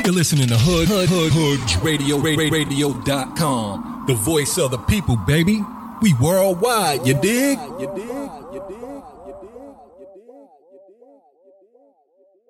You're listening to Radio.com, the voice of the people, baby. We worldwide, you dig?